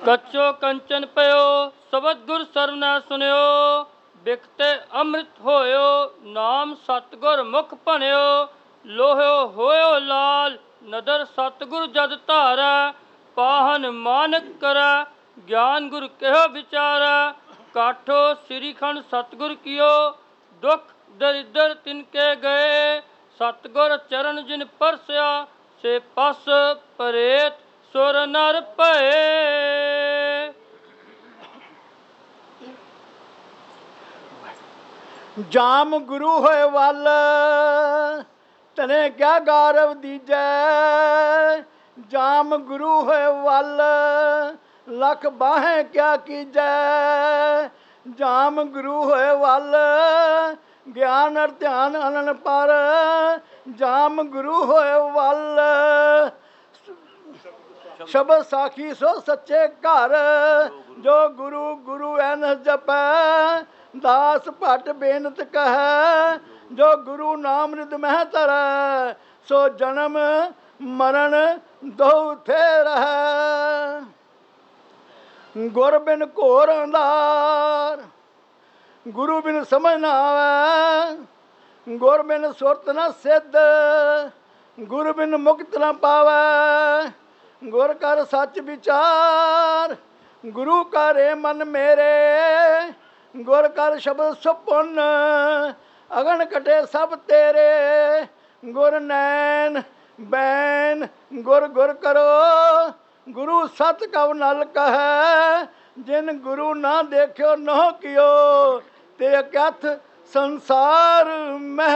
कच्चो कंचन पयो शबद गुर सरना सुनियो बिकते अमृत होयो नाम सतगुर मुख भनियो लोहियो होयो लाल नदर सतगुर जद धारा पाहन मानक करा ज्ञान गुर कहो विचारा काठो श्रीखंड सतगुर कियो दुख दरिद्र तिनके गए सतगुर चरण जिन परसया से पस परेत सुर नर भये। जाम गुरु होए वल तने क्या गौरव दीजै जाम गुरु होए वल लख बाहें क्या कीजै जाम गुरु होए वल ज्ञान और ध्यान अनन पर जाम गुरु होए वल शब्द साखी सो सच्चे घर जो गुरु गुरु एन जपै दास भट बेनत कह जो गुरु नाम रिद मह तरै सो जन्म मरण दो थे रह गुर बिन घोर अंधार गुरु बिन समझ न आवे गुर बिन सुरत न सिद्ध गुर बिन मुक्त न पावै गुर कर सच विचार गुरु करे मन मेरे गुर कर शब्द सुपुन अगन कटे सब तेरे गुर नैन बैन गुर गुर करो गुरु सत कव नल कह जिन गुरु ना देखियो न कियो ते कथ संसार मह।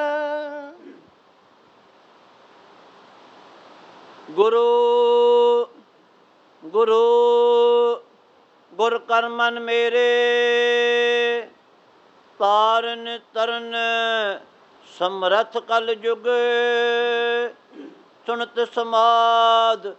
गुरु गुरु गुर कर मन मेरे तारन तरन समरथ कल जुग सुनत समाद